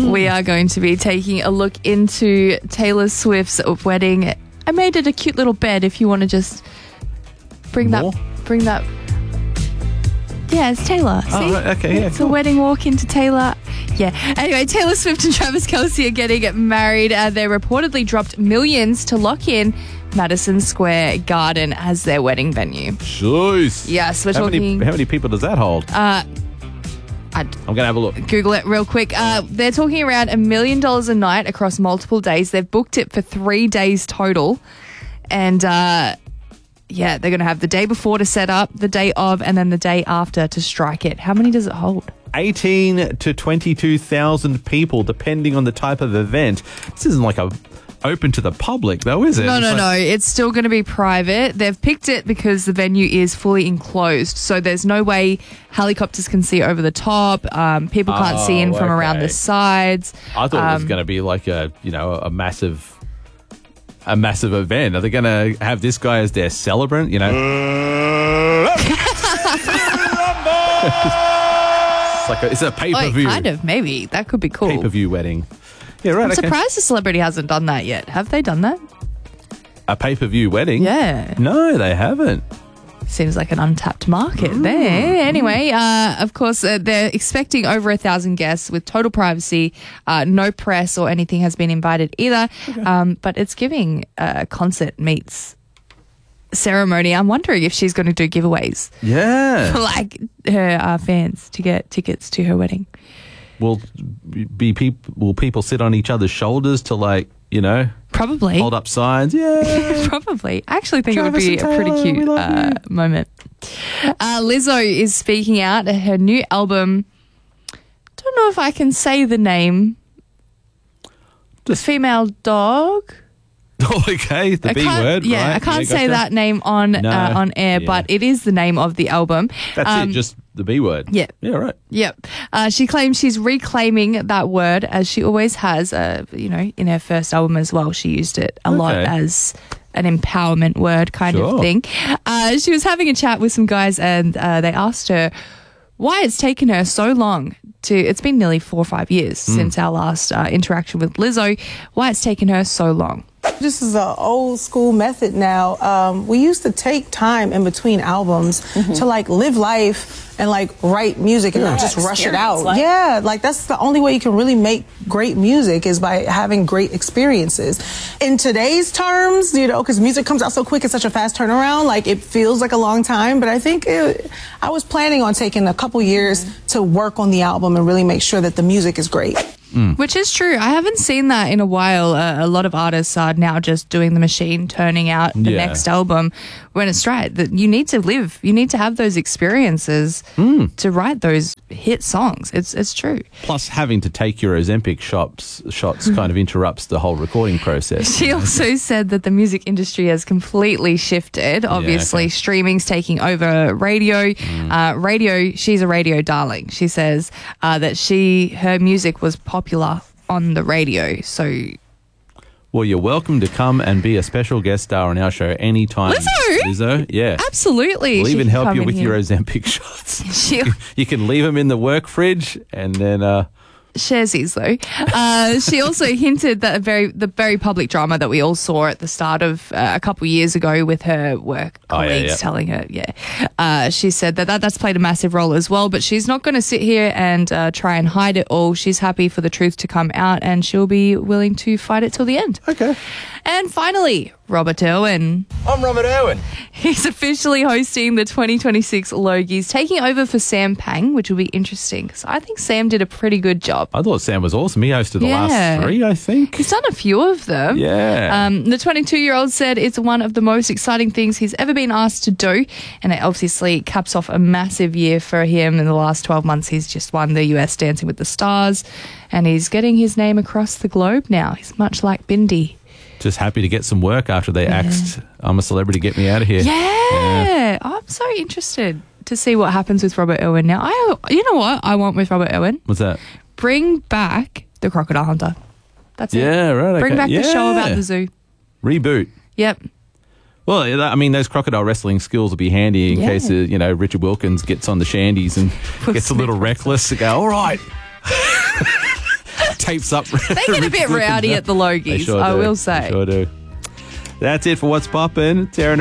We are going to be taking a look into Taylor Swift's wedding. I made it a cute little bed if you want to just bring that. Yeah, it's Taylor. See? Oh, right. Okay, yeah, It's cool. a wedding walk into Taylor. Yeah. Anyway, Taylor Swift and Travis Kelce are getting married. They reportedly dropped millions to lock in Madison Square Garden as their wedding venue. Jeez. Yes, we're How talking... many people does that hold? I'm going to have a look. Google it real quick. They're talking around $1 million a night across multiple days. They've booked it for 3 days total. And... they're going to have the day before to set up, the day of, and then the day after to strike it. How many does it hold? 18 to 22,000 people, depending on the type of event. This isn't like open to the public, though, is it? No. It's still going to be private. They've picked it because the venue is fully enclosed, so there's no way helicopters can see over the top. People can't see in from around the sides. I thought it was going to be like a massive event. Are they going to have this guy as their celebrant? It's a pay-per-view. Kind of, maybe. That could be cool. Pay-per-view wedding. Yeah, right. I'm surprised the celebrity hasn't done that yet. Have they done that? A pay-per-view wedding? Yeah. No, they haven't. Seems like an untapped market there. Anyway, of course, they're expecting over 1,000 guests with total privacy. No press or anything has been invited either. Okay. But it's giving concert meets ceremony. I'm wondering if she's going to do giveaways. Yeah. For like her fans to get tickets to her wedding. Will people sit on each other's shoulders to probably hold up signs? Yeah. Probably. I actually think Travis it would be a pretty cute moment. Lizzo is speaking out her new album. Don't know if I can say the name. The Female Dog. Okay, the B word. Yeah, right? I can't say that name on air, but it is the name of the album. That's it, just the B word. Yeah. Yeah, right. Yep. She claims she's reclaiming that word as she always has, in her first album as well. She used it a lot as an empowerment word kind of thing. She was having a chat with some guys and they asked her why it's taken her so long it's been nearly 4 or 5 years since our last interaction with Lizzo, why it's taken her so long. This is an old school method now. We used to take time in between albums to live life and write music and not just rush it out. Yeah, that's the only way you can really make great music is by having great experiences. In today's terms, because music comes out so quick, it's such a fast turnaround, it feels like a long time, but I think I was planning on taking a couple years to work on the album and really make sure that the music is great. Which is true. I haven't seen that in a while. A lot of artists are now just doing the machine, turning out the next album when it's right. That you need to live. You need to have those experiences to write those hit songs. It's true. Plus, having to take your Ozempic shots kind of interrupts the whole recording process. She also said that the music industry has completely shifted. Obviously, streaming's taking over radio. She's a radio darling. She says that her music was popular on the radio. So, well, you're welcome to come and be a special guest star on our show anytime. Lizzo? Yeah. Absolutely. We'll even help you with your Ozempic shots. You can leave them in the work fridge and then... Sharesies, though. She also hinted that the very public drama that we all saw at the start of a couple of years ago with her work colleagues telling her, she said that's played a massive role as well, but she's not going to sit here and try and hide it all. She's happy for the truth to come out and she'll be willing to fight it till the end. Okay. And finally, Robert Irwin. I'm Robert Irwin. He's officially hosting the 2026 Logies, taking over for Sam Pang, which will be interesting because I think Sam did a pretty good job. I thought Sam was awesome. He hosted the last 3, I think. He's done a few of them. Yeah. The 22-year-old said it's one of the most exciting things he's ever been asked to do, and it obviously caps off a massive year for him. In the last 12 months, he's just won the US Dancing with the Stars, and he's getting his name across the globe now. He's much like Bindi. Just happy to get some work after they axed I'm a Celebrity, Get Me Out of Here. Yeah. I'm so interested to see what happens with Robert Irwin now. You know what I want with Robert Irwin? What's that? Bring back The Crocodile Hunter. That's it. Yeah, right. Okay. Bring back the show about the zoo. Reboot. Yep. Well, I mean, those crocodile wrestling skills will be handy in case, Richard Wilkins gets on the shandies and gets a little reckless to go, all right. tapes up. They get a bit rowdy at the Logies, I will say. Sure do. That's it for What's Poppin'. Taryn